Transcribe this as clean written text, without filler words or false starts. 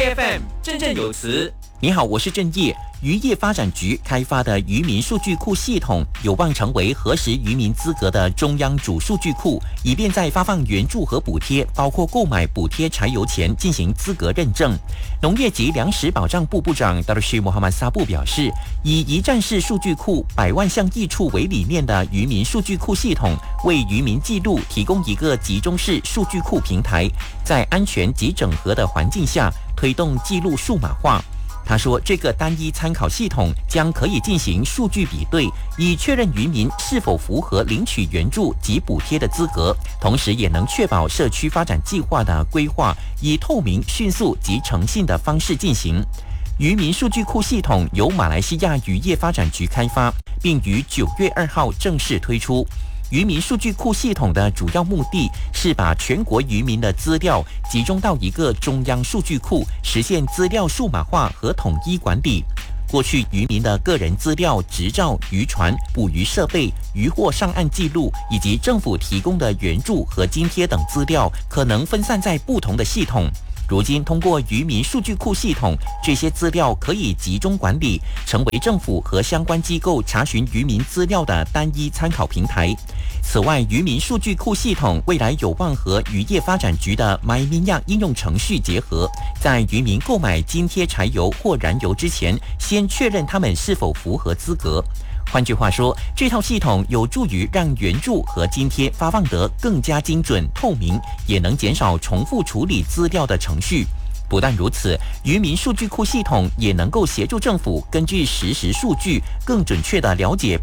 ，IFM 振振有词。 你好，我是郑业。渔业发展局开发的渔民数据库系统有望成为核实渔民资格的中央主数据库，以便在发放援助和补贴，包括购买补贴柴油前进行资格认证。农业及粮食保障部部长达鲁什穆罕默萨布表示，以一站式数据库100万项益处为理念的渔民数据库系统，为渔民记录提供一个集中式数据库平台，在安全及整合的环境下推动记录数码化。他说，这个单一参考系统将可以进行数据比对，以确认渔民是否符合领取援助及补贴的资格，同时也能确保社区发展计划的规划以透明、迅速及诚信的方式进行。渔民数据库系统由马来西亚渔业发展局开发，并于9月2号正式推出。渔民数据库系统的主要目的是把全国渔民的资料集中到一个中央数据库，实现资料数码化和统一管理。过去渔民的个人资料、执照、渔船、捕鱼设备、渔获上岸记录，以及政府提供的援助和津贴等资料，可能分散在不同的系统。如今，通过渔民数据库系统，这些资料可以集中管理，成为政府和相关机构查询渔民资料的单一参考平台。此外，渔民数据库系统未来有望和渔业发展局的 MyMinyak 应用程序结合，在渔民购买津贴柴油或燃油之前，先确认他们是否符合资格。换句话说，这套系统有助于让援助和津贴发放得更加精准透明，也能减少重复处理资料的程序。不但如此，渔民数据库系统也能够协助政府根据实时数据，更准确地了解